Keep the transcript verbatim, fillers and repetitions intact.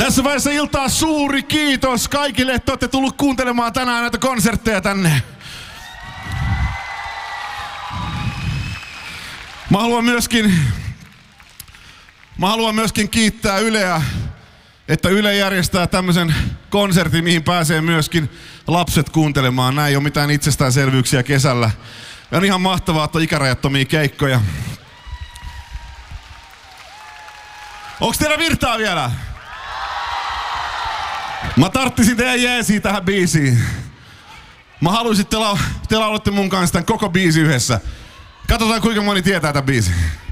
Tässä vaiheessa iltaa suuri kiitos kaikille, että olette tullut kuuntelemaan tänään näitä konsertteja tänne. Mä haluan myöskin, mä haluan myöskin kiittää Yleä, että Yle järjestää tämmöisen konsertin, mihin pääsee myöskin lapset kuuntelemaan. Näin ei ole mitään itsestäänselvyyksiä kesällä. Ja on ihan mahtavaa, että on ikärajattomia keikkoja. Onks teillä virtaa vielä? Mä tarttisin teidän jeesiä tähän biisiin. Mä haluaisin, että te, lau- te laulatte mun kanssa tämän koko biisi yhdessä. Katsotaan kuinka moni tietää tämän biisin.